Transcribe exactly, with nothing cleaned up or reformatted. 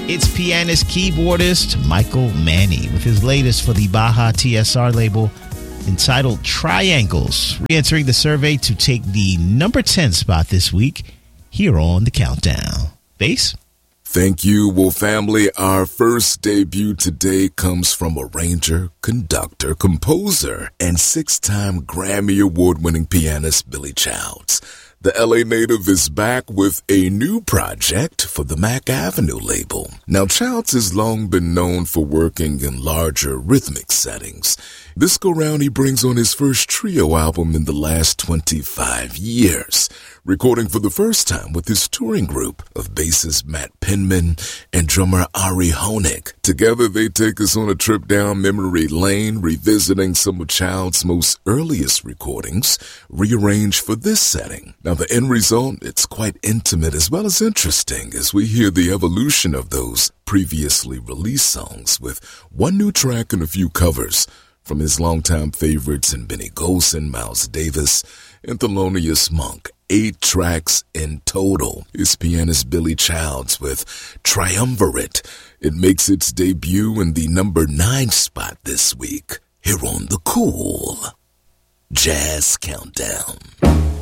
It's pianist, keyboardist Michael Manny with his latest for the Baja T S R label entitled Triangles, re-entering the survey to take the number ten spot this week here on The Countdown. Bass? Thank you, Well family. Our first debut today comes from arranger, conductor, composer, and six-time Grammy Award-winning pianist Billy Childs. The L A native is back with a new project for the Mack Avenue label. Now, Childs has long been known for working in larger rhythmic settings. This go-round, he brings on his first trio album in the last twenty-five years, recording for the first time with his touring group of bassist Matt Penman and drummer Ari Honig. Together, they take us on a trip down memory lane, revisiting some of Childs' most earliest recordings, rearranged for this setting. Now, the end result, it's quite intimate as well as interesting as we hear the evolution of those previously released songs with one new track and a few covers from his longtime favorites in Benny Golson, Miles Davis, and Thelonious Monk. Eight tracks in total is pianist Billy Childs with Triumvirate. It makes its debut in the number nine spot this week here on the Cool Jazz Countdown.